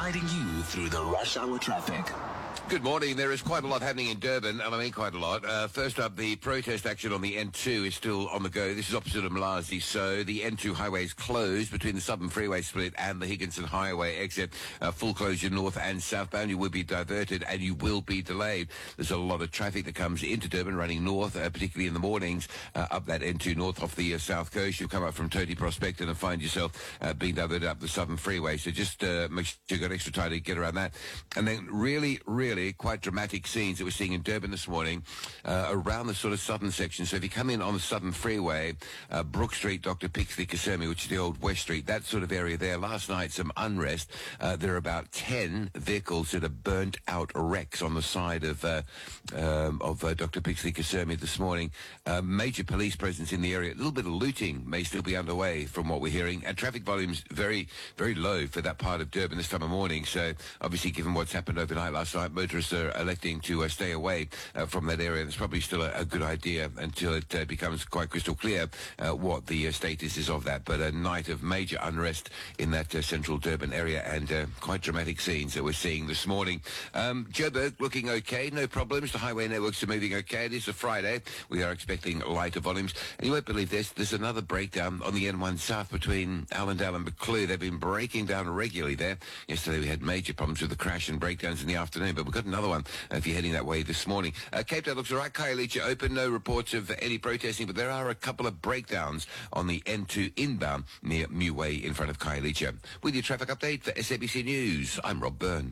guiding you through the rush hour traffic. Good morning. There is quite a lot happening in Durban, and I mean quite a lot. First up, the protest action on the N2 is still on the go. This is opposite of Mlazi. So the N2 highway is closed between the Southern Freeway split and the Higginson Highway exit. Full closure north and southbound. You will be diverted and you will be delayed. There's a lot of traffic that comes into Durban running north, particularly in the mornings, up that N2 north off the south coast. You'll come up from Toti Prospect and find yourself being diverted up the Southern Freeway. So just make sure you've got extra time to get around that. And then really quite dramatic scenes that we're seeing in Durban this morning around the sort of southern section. So if you come in on the Southern Freeway, Brook Street, Dr. Pixley Kasemi, which is the old West Street, that sort of area there. Last night, some unrest. There are about 10 vehicles that are burnt out wrecks on the side of Dr. Pixley Kasemi this morning. Major police presence in the area. A little bit of looting may still be underway from what we're hearing. And traffic volumes very, very low for that part of Durban this time of morning. So obviously, given what's happened overnight last night, motorists are electing to stay away from that area. It's probably still a good idea until it becomes quite crystal clear what the status is of that. But a night of major unrest in that central Durban area and quite dramatic scenes that we're seeing this morning. Joburg looking okay, no problems. The highway networks are moving okay. It is a Friday. We are expecting lighter volumes. And you won't believe this, there's another breakdown on the N1 South between Allendale and Buccleuch. They've been breaking down regularly there. Yesterday we had major problems with the crash and breakdowns in the afternoon, but we've got another one if you're heading that way this morning. Cape Town looks all right. Khayelitsha open. No reports of any protesting, but there are a couple of breakdowns on the N2 inbound near Mew Way in front of Khayelitsha. With your traffic update for SABC News, I'm Rob Byrne.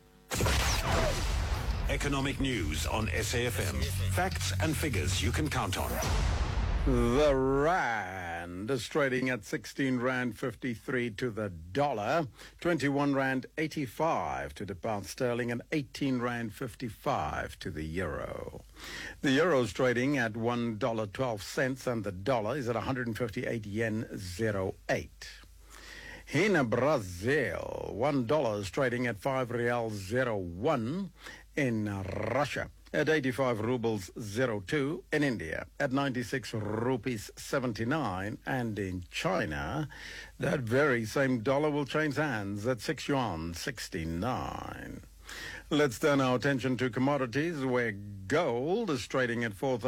Economic news on SAFM. Facts and figures you can count on. The rand is trading at 16 rand 53 to the dollar, 21 rand 85 to the pound sterling, and 18 rand 55 to the euro. The euro is trading at $1.12, and the dollar is at 158 yen 08. In Brazil, $1 is trading at 5 reals 01. In Russia, at 85 rubles 02. In India, at 96 rupees 79. And in China, that very same dollar will change hands at 6 yuan 69. Let's turn our attention to commodities, where gold is trading at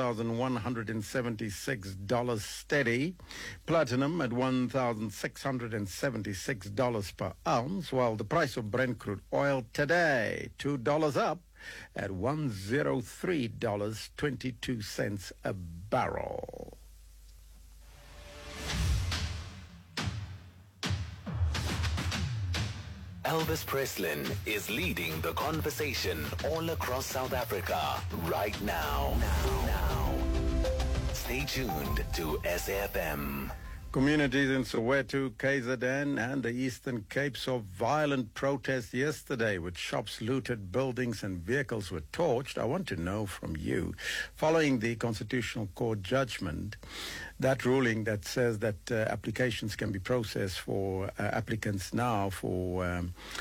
$4,176 steady, platinum at $1,676 per ounce, while the price of Brent crude oil today, $2 up at $103.22 a barrel. Elvis Preslin is leading the conversation all across South Africa right now. Stay tuned to SAFM. Communities in Soweto, KZN, and the Eastern Cape saw violent protests yesterday with shops looted, buildings and vehicles were torched. I want to know from you, following the Constitutional Court judgment, that ruling that says that applications can be processed for applicants now for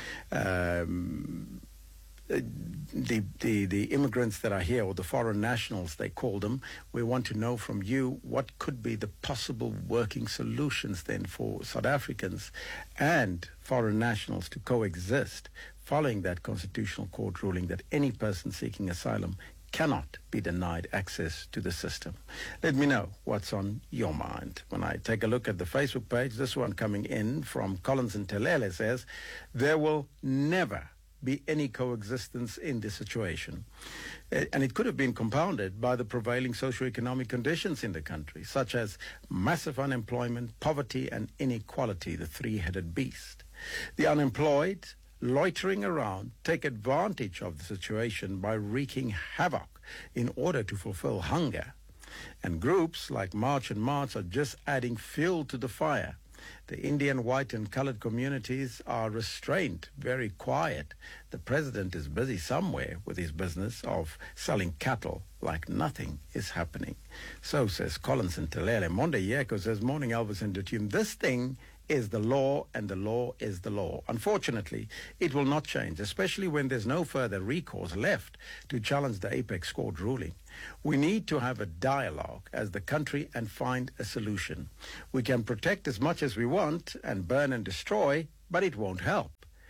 the immigrants that are here, or the foreign nationals they call them. We want to know from you what could be the possible working solutions then for South Africans and foreign nationals to coexist following that Constitutional Court ruling that any person seeking asylum cannot be denied access to the system. Let me know what's on your mind. When I take a look at the Facebook page, this one coming in from Collins and Telele says, there will never be any coexistence in this situation. And it could have been compounded by the prevailing socioeconomic conditions in the country, such as massive unemployment, poverty, and inequality, the three-headed beast. The unemployed, loitering around, take advantage of the situation by wreaking havoc in order to fulfill hunger. And groups like March and March are just adding fuel to the fire. The Indian, white and colored communities are restrained, very quiet. The president is busy somewhere with his business of selling cattle like nothing is happening. So says Collins and Telele. Monde Yeko says, morning Elvis and Dutum. This thing is the law, and the law is the law. Unfortunately, it will not change, especially when there's no further recourse left to challenge the Apex Court ruling. We need to have a dialogue as the country and find a solution. We can protect as much as we want and burn and destroy, but it won't help.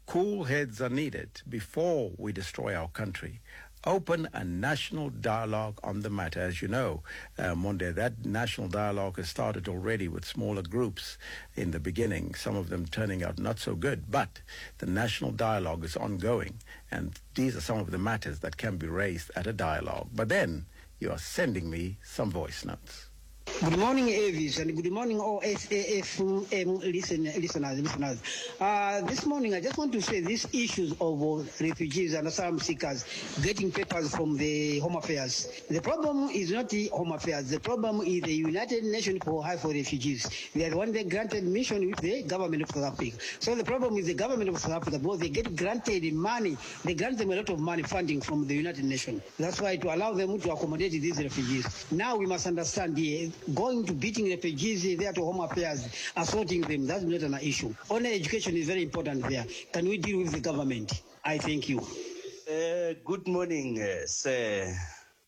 Cool heads are needed before we destroy our country. Open a national dialogue on the matter. As you know, Monday, that national dialogue has started already with smaller groups in the beginning, some of them turning out not so good. But the national dialogue is ongoing, and these are some of the matters that can be raised at a dialogue. But then you are sending me some voice notes. Good morning, Avis, and good morning, all SAFM listeners. This morning, I just want to say these issues of refugees and asylum seekers getting papers from the Home Affairs. The problem is not the Home Affairs. The problem is the United Nations for High for Refugees. They are the one that granted mission with the government of South Africa. So the problem is the government of South Africa, because they get granted money. They grant them a lot of money funding from the United Nations. That's why to allow them to accommodate these refugees. Now we must understand going to beating refugees there to Home Affairs, assaulting them, that's not an issue. Only education is very important there. Can we deal with the government? I thank you. Good morning, sir.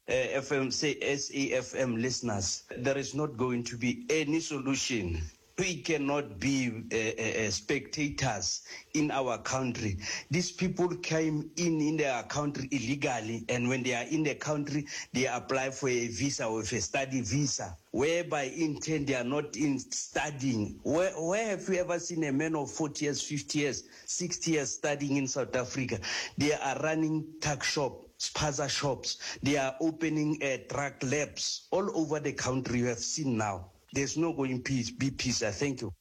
SAFM listeners. There is not going to be any solution. We cannot be spectators in our country. These people came in their country illegally, and when they are in the country, they apply for a visa or a study visa, whereby in turn they are not in studying. Where have you ever seen a man of 40 years, 50 years, 60 years studying in South Africa? They are running tuck shop, spaza shops. They are opening drug labs all over the country. You have seen now. There's no going to be peace. I thank you.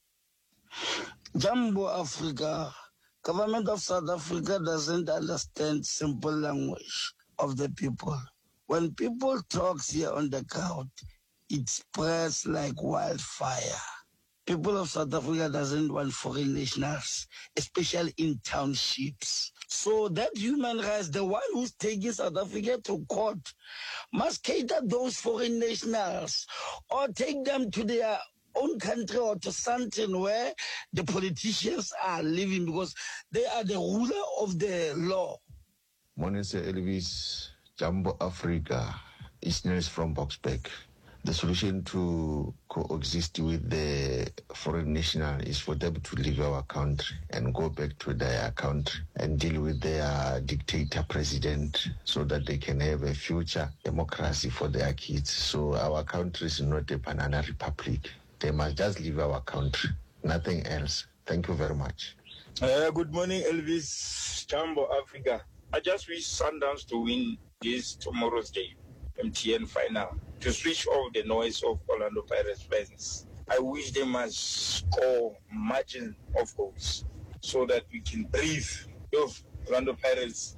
Jambo Africa. Government of South Africa doesn't understand simple language of the people. When people talk here on the ground, it spreads like wildfire. People of South Africa doesn't want foreign nationals, especially in townships. So that human rights, the one who's taking South Africa to court, must cater those foreign nationals or take them to their own country or to something where the politicians are living, because they are the ruler of the law. Morning, Sir Elvis. Jambo Africa. It's news from Boxback. The solution to coexist with the foreign national is for them to leave our country and go back to their country and deal with their dictator president so that they can have a future democracy for their kids. So our country is not a banana republic. They must just leave our country, nothing else. Thank you very much. Good morning, Elvis. Jambo Africa. I just wish Sundowns to win this tomorrow's game, MTN final, to switch off the noise of Orlando Pirates fans. I wish they must score margin of goals so that we can breathe. If Orlando Pirates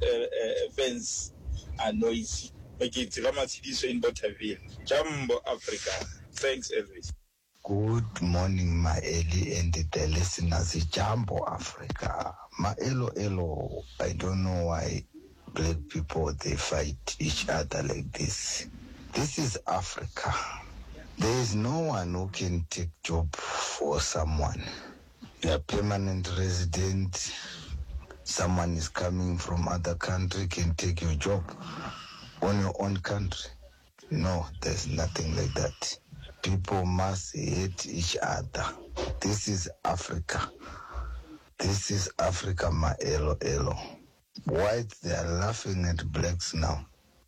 fans are noisy, make it Ramatidiso in Botaville. Jambo Africa. Thanks, Elvis. Good morning, Maeli and the listeners. Jambo Africa. Maelo, I don't know why black people, they fight each other like this. This is Africa. There is no one who can take job for someone. You are permanent resident. Someone is coming from other country can take your job on your own country. No, there's nothing like that. People must hate each other. This is Africa. This is Africa, Maelo. Whites, they are laughing at blacks now.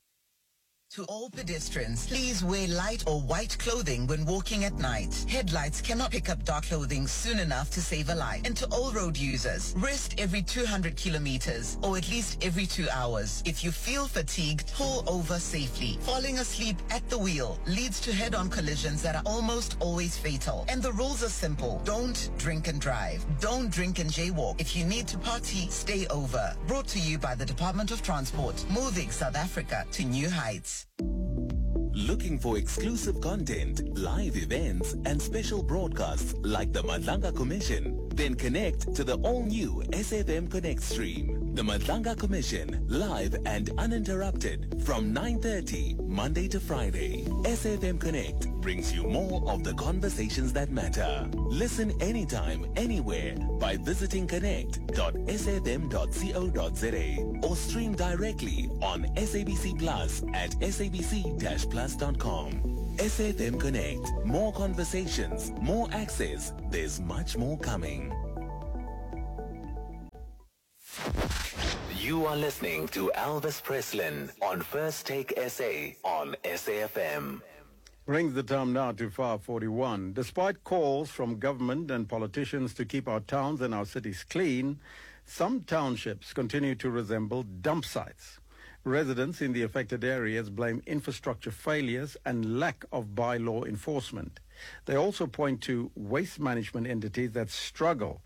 To all pedestrians, please wear light or white clothing when walking at night. Headlights cannot pick up dark clothing soon enough to save a life. And to all road users, rest every 200 kilometers or at least every 2 hours. If you feel fatigued, pull over safely. Falling asleep at the wheel leads to head-on collisions that are almost always fatal. And the rules are simple. Don't drink and drive. Don't drink and jaywalk. If you need to party, stay over. Brought to you by the Department of Transport, moving South Africa to new heights. Looking for exclusive content, live events, and special broadcasts like the Madlanga Commission? Then connect to the all-new SFM Connect stream. The Madlanga Commission, live and uninterrupted from 9:30 Monday to Friday. SFM Connect brings you more of the conversations that matter. Listen anytime, anywhere by visiting connect.sfm.co.za or stream directly on SABC Plus at sabc-plus.com. SFM Connect. More conversations, more access. There's much more coming. You are listening to Elvis Preslin on First Take SA on SAFM. Brings the time now to 5:41. Despite calls from government and politicians to keep our towns and our cities clean, some townships continue to resemble dump sites. Residents in the affected areas blame infrastructure failures and lack of bylaw enforcement. They also point to waste management entities that struggles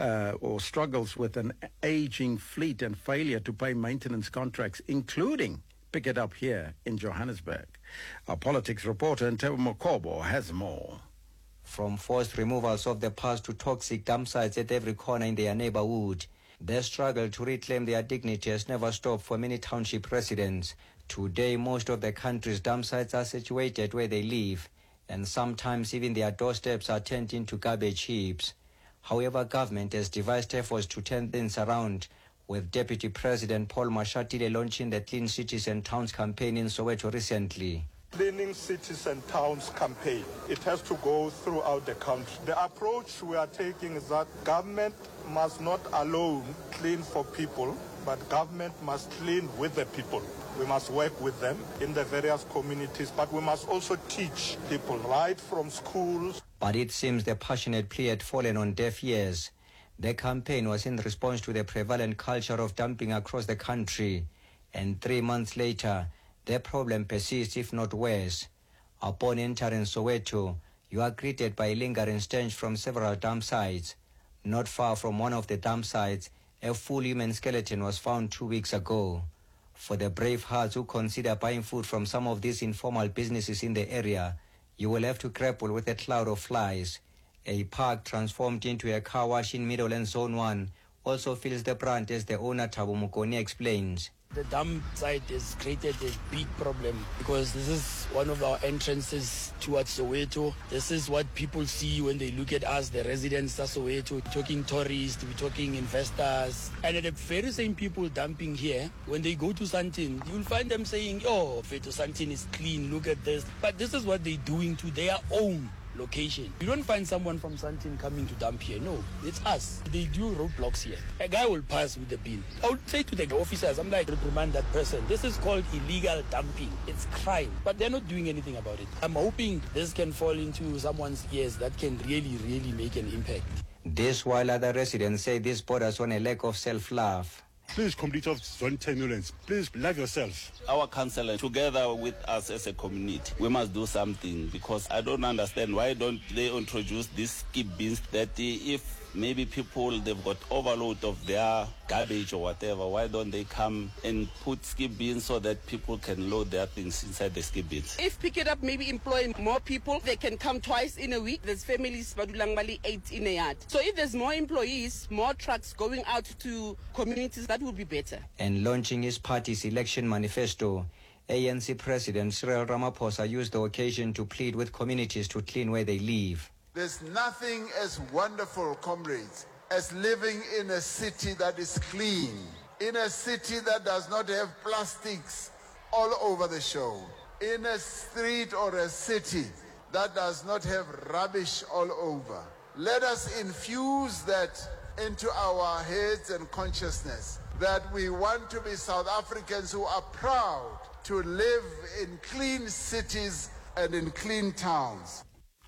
with an aging fleet and failure to pay maintenance contracts, including Pick It Up here in Johannesburg. Our politics reporter Ntebo Mokobo has more. From forced removals of the past to toxic dump sites at every corner in their neighborhood, their struggle to reclaim their dignity has never stopped for many township residents. Today, most of the country's dump sites are situated where they live, and sometimes even their doorsteps are turned into garbage heaps. However, government has devised efforts to turn things around, with Deputy President Paul Mashatile launching the Clean Cities and Towns campaign in Soweto recently. Cleaning cities and towns campaign. It has to go throughout the country. The approach we are taking is that government must not alone clean for people, but government must clean with the people. We must work with them in the various communities, but we must also teach people right from schools. But it seems the passionate plea had fallen on deaf ears. The campaign was in response to the prevalent culture of dumping across the country, and 3 months later, the problem persists, if not worse. Upon entering Soweto, you are greeted by a lingering stench from several dump sites. Not far from one of the dump sites, a full human skeleton was found 2 weeks ago. For the brave hearts who consider buying food from some of these informal businesses in the area, you will have to grapple with a cloud of flies. A park transformed into a car wash in Middleland Zone 1 also feels the brunt, as the owner Thabo Mokoni explains. The dump site has created a big problem because this is one of our entrances towards Soweto. This is what people see when they look at us, the residents of Soweto. We're talking tourists, we're talking investors. And the very same people dumping here, when they go to Sandton, you'll find them saying, oh, Feto Sandton is clean, look at this. But this is what they're doing to their own location. You don't find someone from Sandton coming to dump here. No, it's us. They do roadblocks here. A guy will pass with the bin. I would say to the officers, I'm like, reprimand that person. This is called illegal dumping. It's crime. But they're not doing anything about it. I'm hoping this can fall into someone's ears that can really, really make an impact. This while other residents say this borders on a lack of self-love. Please, community of Zone 10 Newlands, please love yourself. Our council, together with us as a community, we must do something, because I don't understand why don't they introduce these skip bins that if maybe people, they've got overload of their garbage or whatever, why don't they come and put skip bins so that people can load their things inside the skip bins? If Pick It Up maybe employ more people, they can come twice in a week. There's families, Badulangbali, 8 in a yard. So if there's more employees, more trucks going out to communities, that would be better. And launching his party's election manifesto, ANC President Cyril Ramaphosa used the occasion to plead with communities to clean where they live. There's nothing as wonderful, comrades, as living in a city that is clean, in a city that does not have plastics all over the show, in a street or a city that does not have rubbish all over. Let us infuse that into our heads and consciousness, that we want to be South Africans who are proud to live in clean cities and in clean towns.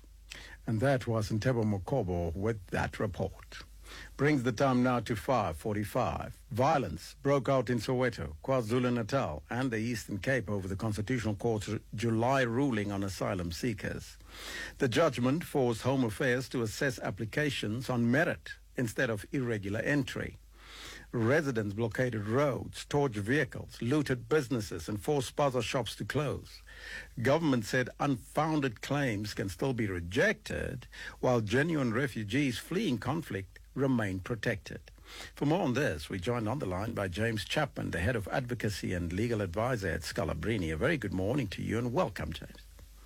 And that was Ntebo Mokobo with that report. Brings the time now to 5:45. Violence broke out in Soweto, KwaZulu-Natal and the Eastern Cape over the Constitutional Court's July ruling on asylum seekers. The judgment forced Home Affairs to assess applications on merit instead of irregular entry. Residents blockaded roads, torched vehicles, looted businesses and forced spaza shops to close. Government said unfounded claims can still be rejected, while genuine refugees fleeing conflict remain protected. For more on this, we're joined on the line by James Chapman, the head of advocacy and legal advisor at Scalabrini. A very good morning to you and welcome, James.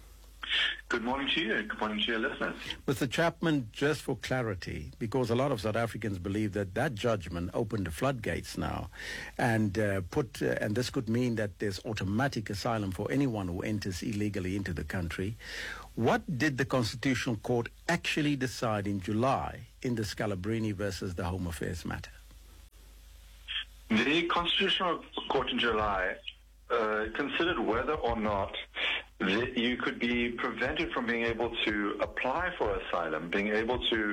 Good morning to you and good morning to your listeners. Mr. Chapman, just for clarity, because a lot of South Africans believe that that judgment opened the floodgates now and and this could mean that there's automatic asylum for anyone who enters illegally into the country. What did the Constitutional Court actually decide in July in the Scalabrini versus the Home Affairs matter? The Constitutional Court in July considered whether or not you could be prevented from being able to apply for asylum, being able to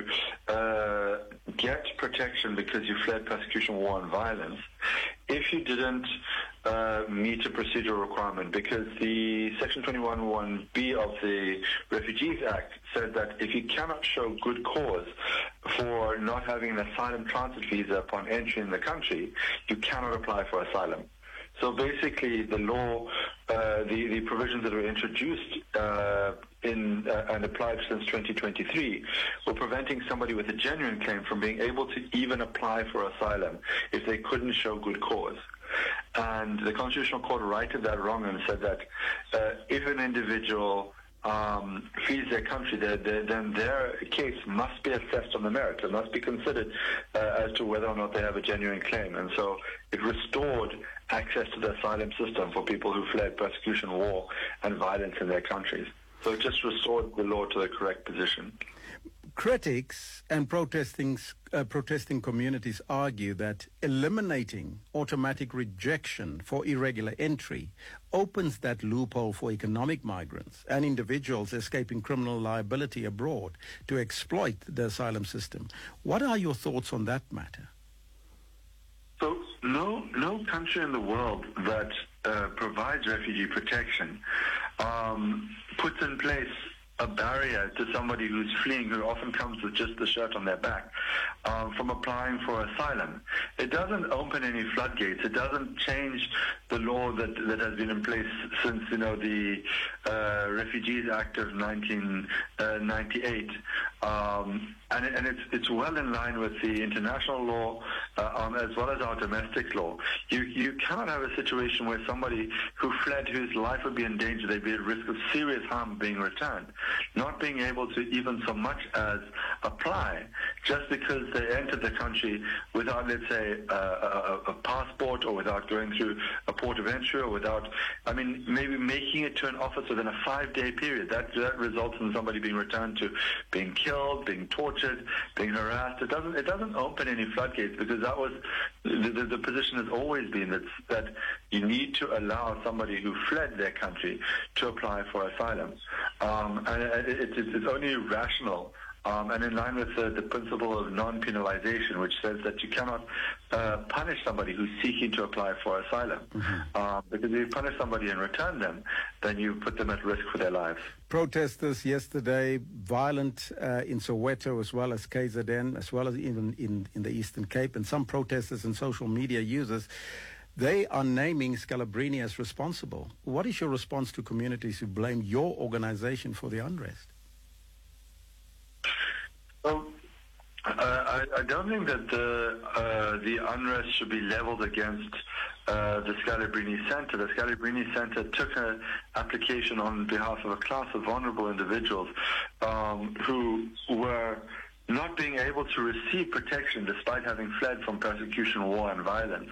get protection because you fled persecution, war, and violence, if you didn't meet a procedural requirement, because the Section 21(1)(b) of the Refugees Act said that if you cannot show good cause for not having an asylum transit visa upon entry in the country, you cannot apply for asylum. So basically, the law, the provisions that were introduced and applied since 2023 were preventing somebody with a genuine claim from being able to even apply for asylum if they couldn't show good cause. And the Constitutional Court righted that wrong and said that if an individual flees their country, then their case must be assessed on the merits. It must be considered as to whether or not they have a genuine claim. And so it restored access to the asylum system for people who fled persecution, war, and violence in their countries. So it just restored the law to the correct position. Critics and protesting communities argue that eliminating automatic rejection for irregular entry opens that loophole for economic migrants and individuals escaping criminal liability abroad to exploit the asylum system. What are your thoughts on that matter? So no country in the world that provides refugee protection puts in place a barrier to somebody who's fleeing, who often comes with just the shirt on their back, from applying for asylum. It doesn't open any floodgates. It doesn't change the law that has been in place since, the Refugees Act of 1998. And it's well in line with the international law as well as our domestic law. You cannot have a situation where somebody who fled, whose life would be in danger, they'd be at risk of serious harm being returned, not being able to even so much as apply just because they entered the country without, let's say, a passport, or without going through a port of entry, or without, maybe making it to an office within a 5-day period. That results in somebody being returned to being killed, being tortured, being harassed. It doesn't open any floodgates, because that was the position has always been that you need to allow somebody who fled their country to apply for asylum, and it's only rational. And in line with the principle of non-penalization, which says that you cannot punish somebody who's seeking to apply for asylum. Because if you punish somebody and return them, then you put them at risk for their lives. Protesters yesterday, violent in Soweto as well as KZN, as well as even in the Eastern Cape. And some protesters and social media users, they are naming Scalabrini as responsible. What is your response to communities who blame your organization for the unrest? Well, I don't think that the unrest should be leveled against the Scalabrini Center. The Scalabrini Center took an application on behalf of a class of vulnerable individuals who were not being able to receive protection despite having fled from persecution, war, and violence.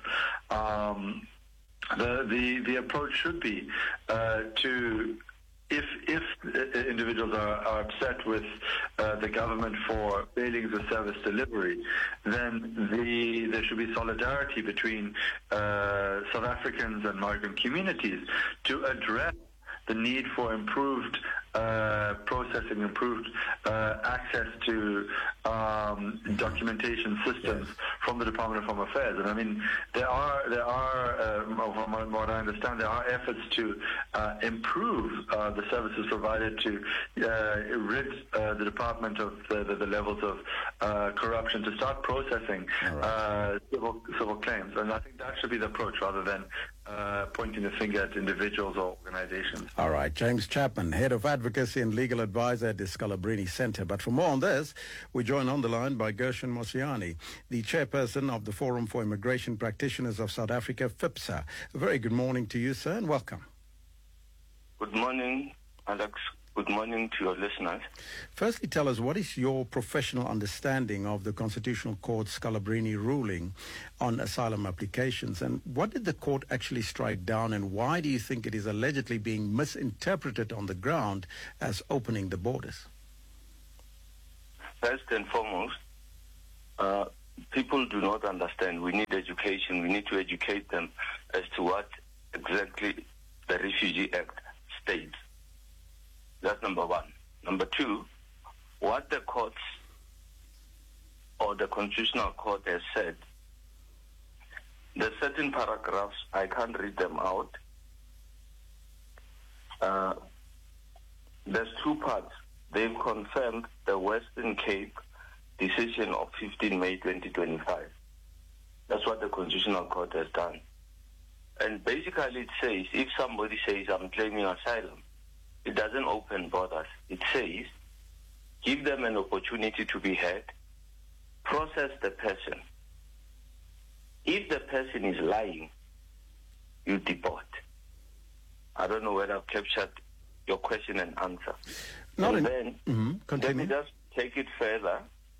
The approach should be to, if individuals are upset with the government for failings of service delivery, then there should be solidarity between South Africans and migrant communities to address the need for improved processing, improved access to documentation systems from the Department of Home Affairs. And there are from what I understand, there are efforts to improve the services provided to rid the department of the levels of corruption, to start processing civil claims. And I think that should be the approach, rather than pointing the finger at individuals or organizations. All right. James Chapman, Head of Advocacy and Legal Advisor at the Scalabrini Center. But for more on this, we're joined on the line by Gershon Mosiani, the Chairperson of the Forum for Immigration Practitioners of South Africa, FIPSA. A very good morning to you, sir, and welcome. Good morning, Alex. Good morning to your listeners. Firstly, tell us, what is your professional understanding of the Constitutional Court's Scalabrini ruling on asylum applications, and what did the court actually strike down, and why do you think it is allegedly being misinterpreted on the ground as opening the borders? First and foremost, people do not understand. We need education. We need to educate them as to what exactly the Refugee Act states. That's number one. Number two, what the courts or the Constitutional Court has said, there's certain paragraphs, I can't read them out. There's two parts. They've confirmed the Western Cape decision of 15 May 2025. That's what the Constitutional Court has done. And basically it says, if somebody says, I'm claiming asylum, it doesn't open borders. It says, give them an opportunity to be heard, process the person. If the person is lying, you deport. I don't know whether I've captured your question and answer. Let me just take it further.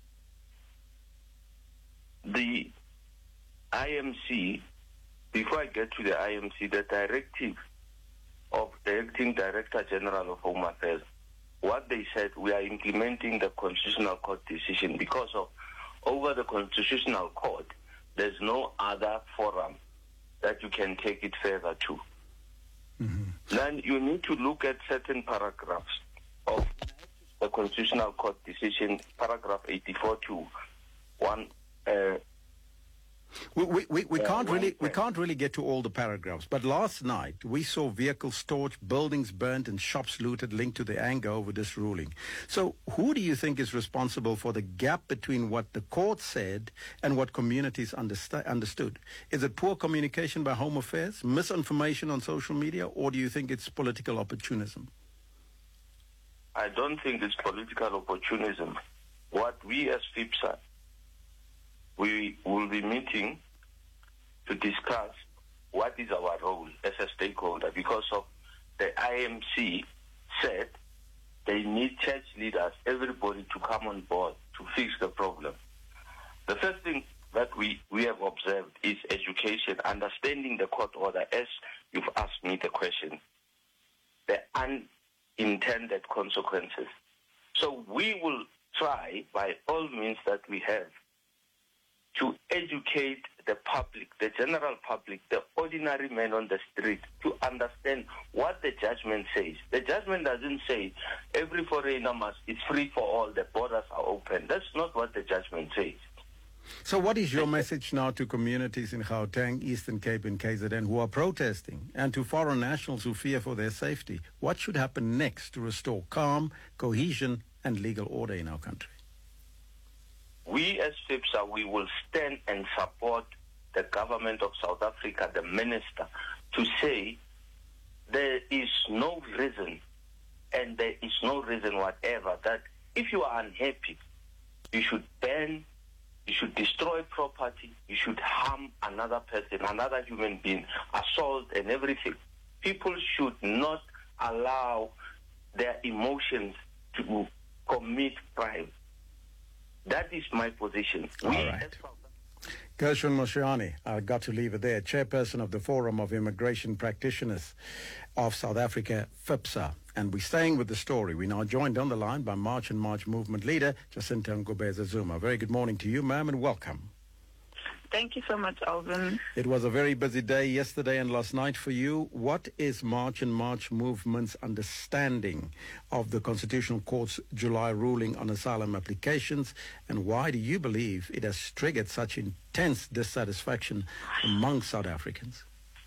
The IMC, before I get to the IMC, the directive of the Acting Director General of Home Affairs, what they said, we are implementing the Constitutional Court decision because of over the Constitutional Court, there's no other forum that you can take it further to. Then you need to look at certain paragraphs of the Constitutional Court decision, paragraph 84 to 1. We can't really get to all the paragraphs, but last night we saw vehicles torched, buildings burnt, and shops looted linked to the anger over this ruling. So who do you think is responsible for the gap between what the court said and what communities understood? Is it poor communication by Home Affairs, misinformation on social media, or do you think it's political opportunism? I don't think it's political opportunism. What we as FIPSA, we will be meeting to discuss what is our role as a stakeholder, because of the IMC said they need church leaders, everybody to come on board to fix the problem. The first thing that we have observed is education, understanding the court order, as you've asked me the question, the unintended consequences. So we will try by all means that we have to educate the public, the general public, the ordinary man on the street, to understand what the judgment says. The judgment doesn't say every foreigner is free for all, the borders are open. That's not what the judgment says. So what is your message now to communities in Gauteng, Eastern Cape and KZN who are protesting, and to foreign nationals who fear for their safety? What should happen next to restore calm, cohesion and legal order in our country? We as FIPSA, we will stand and support the government of South Africa, the minister, to say there is no reason, and there is no reason whatever, that if you are unhappy, you should ban, you should destroy property, you should harm another person, another human being, assault and everything. People should not allow their emotions to commit crime. That is my position. All right. Gershon Moshoane, I got to leave it there, chairperson of the Forum of Immigration Practitioners of South Africa, FIPSA. And we're staying with the story. We're now joined on the line by March and March movement leader, Jacinta Ngubeza Zuma. Very good morning to you, ma'am, and welcome. Thank you so much, Alvin. It was a very busy day yesterday and last night for you. What is March and March movement's understanding of the Constitutional Court's July ruling on asylum applications, and why do you believe it has triggered such intense dissatisfaction among South Africans?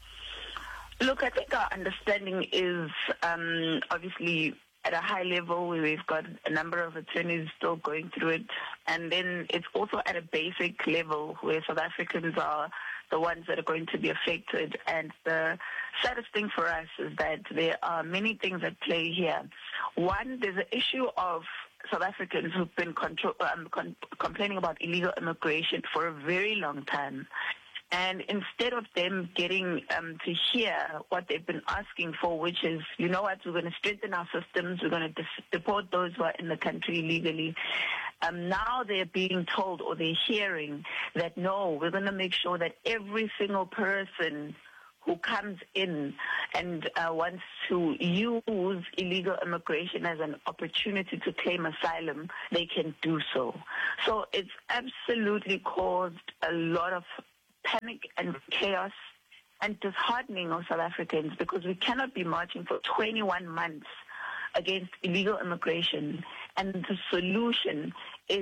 Look, I think our understanding is obviously at a high level where we've got a number of attorneys still going through it. And then it's also at a basic level where South Africans are the ones that are going to be affected. And the saddest thing for us is that there are many things at play here. One, there's an issue of South Africans who've been complaining about illegal immigration for a very long time. And instead of them getting to hear what they've been asking for, which is, you know what, we're going to strengthen our systems, we're going to deport those who are in the country illegally. Now they're being told, or they're hearing that, no, we're going to make sure that every single person who comes in and wants to use illegal immigration as an opportunity to claim asylum, they can do so. So it's absolutely caused a lot of panic and chaos and disheartening of South Africans, because we cannot be marching for 21 months against illegal immigration, and the solution is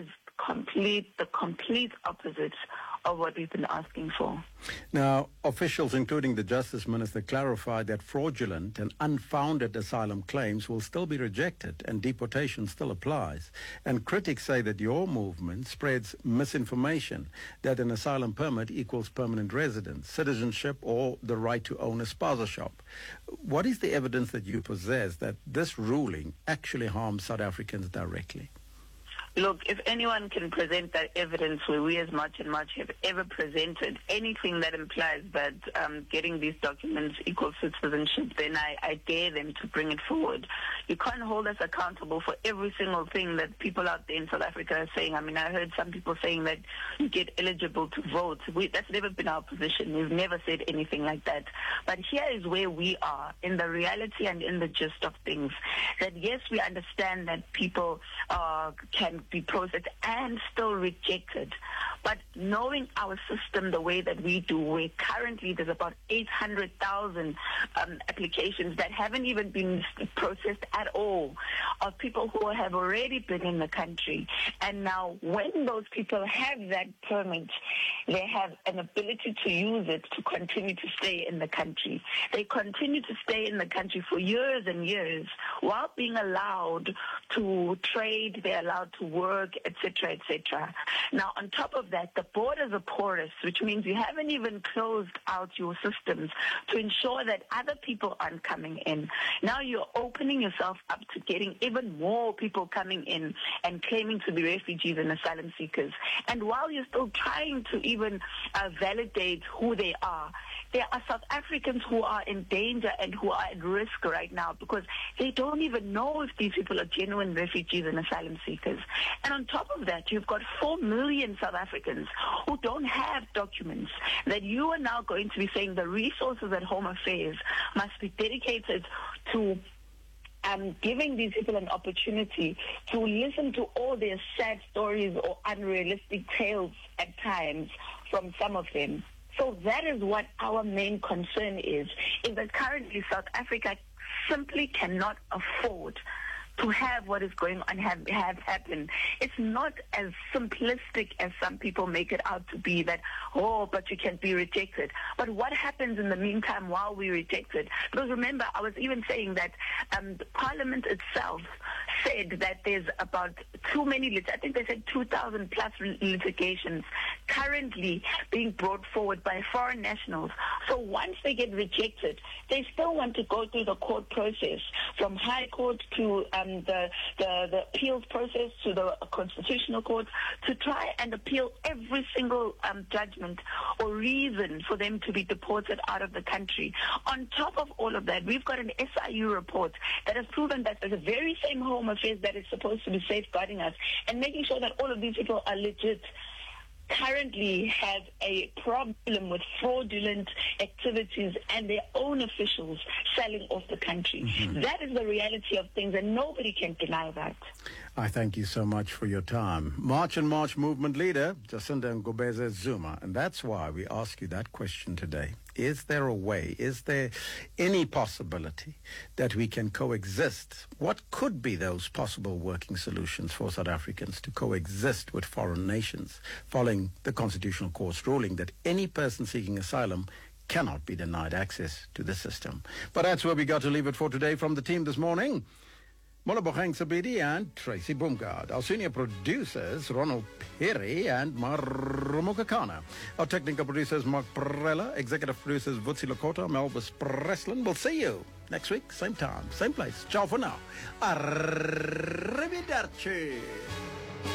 the complete opposite of what we've been asking for. Now, officials, including the Justice Minister, clarified that fraudulent and unfounded asylum claims will still be rejected and deportation still applies. And critics say that your movement spreads misinformation, that an asylum permit equals permanent residence, citizenship, or the right to own a spaza shop. What is the evidence that you possess that this ruling actually harms South Africans directly? Look, if anyone can present that evidence where we as March and March have ever presented anything that implies that getting these documents equals citizenship, then I dare them to bring it forward. You can't hold us accountable for every single thing that people out there in South Africa are saying. I mean, I heard some people saying that you get eligible to vote. That's never been our position. We've never said anything like that. But here is where we are in the reality and in the gist of things. That yes, we understand that people can be processed and still rejected. But knowing our system the way that we do, where currently there's about 800,000 applications that haven't even been processed at all, of people who have already been in the country. And now when those people have that permit, they have an ability to use it to continue to stay in the country. They continue to stay in the country for years and years while being allowed to trade, they're allowed to work, etc., etc. Now, on top of that, the borders are porous, which means you haven't even closed out your systems to ensure that other people aren't coming in. Now you're opening yourself up to getting even more people coming in and claiming to be refugees and asylum seekers. And while you're still trying to even validate who they are, there are South Africans who are in danger and who are at risk right now because they don't even know if these people are genuine refugees and asylum seekers. And on top of that, you've got 4 million South Africans who don't have documents, that you are now going to be saying the resources at Home Affairs must be dedicated to giving these people an opportunity to listen to all their sad stories or unrealistic tales at times from some of them. So that is what our main concern is that currently South Africa simply cannot afford to have what is going on have happen. It's not as simplistic as some people make it out to be, that, oh, but you can be rejected. But what happens in the meantime while we're rejected? Because remember, I was even saying that the Parliament itself said that there's about too many, I think they said 2,000 plus litigations currently being brought forward by foreign nationals. So once they get rejected, they still want to go through the court process, from High Court to the appeals process to the Constitutional Court, to try and appeal every single judgment or reason for them to be deported out of the country. On top of all of that, we've got an SIU report that has proven that the very same Home Affairs that is supposed to be safeguarding us and making sure that all of these people are legit currently have a problem with fraudulent activities and their own officials selling off the country. Mm-hmm. That is the reality of things, and nobody can deny that. I thank you so much for your time. March and March movement leader, Jacinda Ngobeze Zuma. And that's why we ask you that question today. Is there a way, is there any possibility that we can coexist? What could be those possible working solutions for South Africans to coexist with foreign nations, following the Constitutional Court's ruling that any person seeking asylum cannot be denied access to the system? But that's where we got to leave it for today. From the team this morning, Molabogeng Sabidi and Tracy Boomgaard. Our senior producers, Ronald Perry and Marumo Kakana. Our technical producers, Mark Perella. Executive producers, Vutsi Lakota, Melvis Breslin. We'll see you next week, same time, same place. Ciao for now. Arrivederci.